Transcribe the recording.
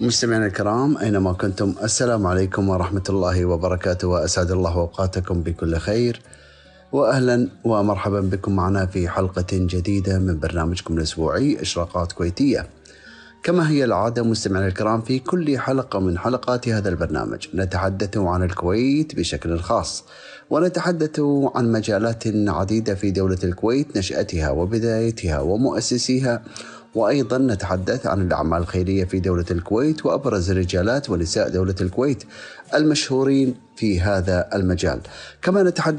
مستمعينا الكرام أينما كنتم، السلام عليكم ورحمة الله وبركاته، وأسعد الله أوقاتكم بكل خير، وأهلا ومرحبا بكم معنا في حلقة جديدة من برنامجكم الأسبوعي إشراقات كويتية. كما هي العادة مستمعينا الكرام، في كل حلقة من حلقات هذا البرنامج نتحدث عن الكويت بشكل خاص، ونتحدث عن مجالات عديدة في دولة الكويت، نشأتها وبدايتها ومؤسسيها، وأيضا نتحدث عن الأعمال الخيرية في دولة الكويت وأبرز رجالات ونساء دولة الكويت المشهورين في هذا المجال. كما نتحدث